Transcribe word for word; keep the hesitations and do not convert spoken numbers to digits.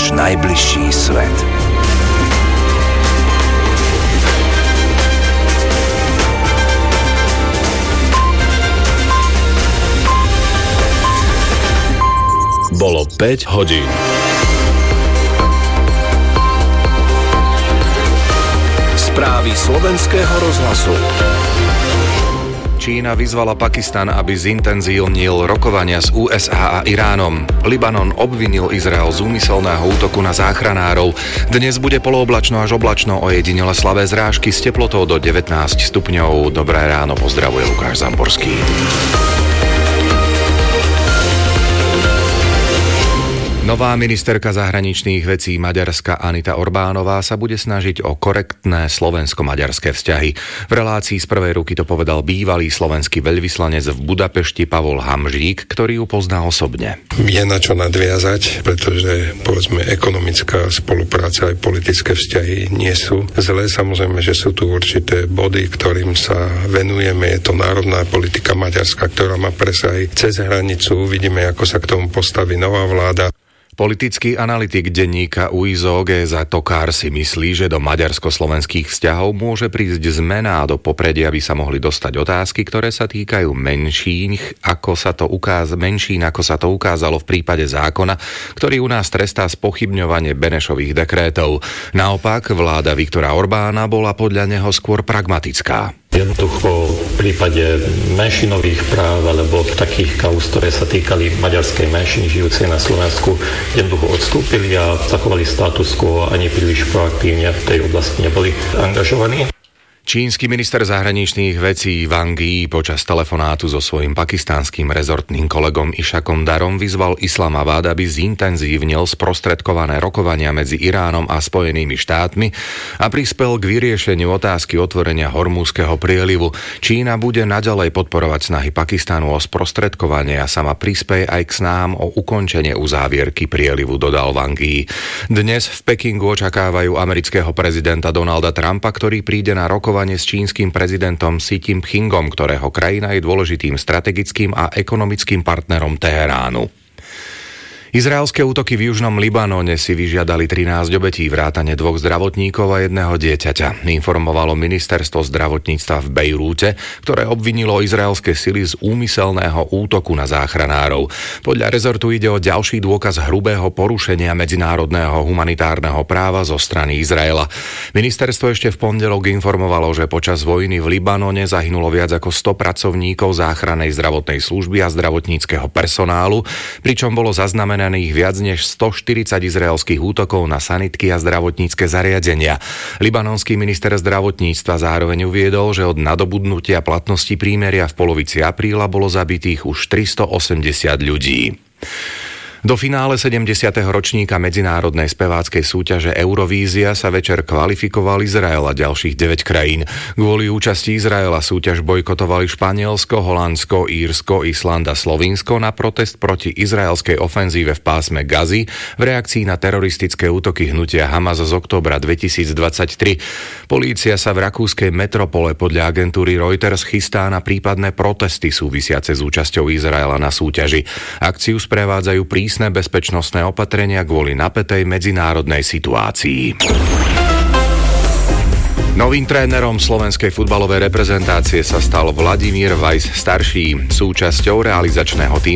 náš najbližší svet. Bolo päť hodín. Správy slovenského rozhlasu. Čína vyzvala Pakistan, aby zintenzívnil rokovania s ú es á a Iránom. Libanon obvinil Izrael z úmyselného útoku na záchranárov. Dnes bude polooblačno až oblačno, ojedinele slabé zrážky s teplotou do devätnásť stupňov. Dobré ráno, pozdravuje Lukáš Zamborský. Nová ministerka zahraničných vecí Maďarska Anita Orbánová sa bude snažiť o korektné slovensko-maďarské vzťahy. V relácii z prvej ruky to povedal bývalý slovenský veľvyslanec v Budapešti Pavol Hamžík, ktorý ju pozná osobne. Je na čo nadviazať, pretože povedzme ekonomická spolupráca aj politické vzťahy nie sú zlé. Samozrejme, že sú tu určité body, ktorým sa venujeme. Je to národná politika Maďarska, ktorá má presahy cez hranicu. Uvidíme, ako sa k tomu postaví nová vláda. Politický analytik denníka Újzo Géza Tokár si myslí, že do maďarsko-slovenských vzťahov môže prísť zmena a do popredia by sa mohli dostať otázky, ktoré sa týkajú menšín, ako sa to ukáz- menšín, ako sa to ukázalo v prípade zákona, ktorý u nás trestá spochybňovanie Benešových dekrétov. Naopak, vláda Viktora Orbána bola podľa neho skôr pragmatická. Jednoducho v prípade menšinových práv alebo takých kauz, ktoré sa týkali maďarskej menšiny žijúcej na Slovensku, jednoducho odstúpili a zachovali status quo, ani príliš proaktívne v tej oblasti neboli angažovaní. Čínsky minister zahraničných vecí Wang Yi počas telefonátu so svojím pakistánskym rezortným kolegom Ishakom Darom vyzval Islamabad, aby zintenzívnil sprostredkované rokovania medzi Iránom a Spojenými štátmi a prispel k vyriešeniu otázky otvorenia Hormúzskeho prielivu. Čína bude naďalej podporovať snahy Pakistánu o sprostredkovanie a sama prispeje aj k snahám o ukončenie uzávierky prielivu, dodal Wang Yi. Dnes v Pekingu očakávajú amerického prezidenta Donalda Trumpa, ktorý príde na rokovanie s čínskym prezidentom Xi Jinpingom, ktorého krajina je dôležitým strategickým a ekonomickým partnerom Teheránu. Izraelské útoky v južnom Libanone si vyžiadali trinásť obetí, vrátane dvoch zdravotníkov a jedného dieťaťa. Informovalo ministerstvo zdravotníctva v Bejrúte, ktoré obvinilo izraelské sily z úmyselného útoku na záchranárov. Podľa rezortu ide o ďalší dôkaz hrubého porušenia medzinárodného humanitárneho práva zo strany Izraela. Ministerstvo ešte v pondelok informovalo, že počas vojny v Libanone zahynulo viac ako sto pracovníkov záchrannej zdravotnej služby a zdravotníckeho personálu, pričom bolo zaznamenané viac než stoštyridsať izraelských útokov na sanitky a zdravotnícke zariadenia. Libanonský minister zdravotníctva zároveň uviedol, že od nadobudnutia platnosti prímeria v polovici apríla bolo zabitých už tristoosemdesiat ľudí. Do finále sedemdesiateho ročníka medzinárodnej speváckej súťaže Eurovízia sa večer kvalifikoval Izrael a ďalších deväť krajín. Kvôli účasti Izraela súťaž bojkotovali Španielsko, Holandsko, Írsko, Island a Slovinsko na protest proti izraelskej ofenzíve v pásme Gazy v reakcii na teroristické útoky hnutia Hamas z októbra dvetisícdvadsaťtri. Polícia sa v rakúskej metropole podľa agentúry Reuters chystá na prípadné protesty súvisiace s účasťou Izraela na súťaži. Akciu sprevádzajú prísne bezpečnostné opatrenia kvôli napätej medzinárodnej situácii. Novým trénerom slovenskej futbalovej reprezentácie sa stal Vladimír Weiss starší. Súčasťou realizačného tímu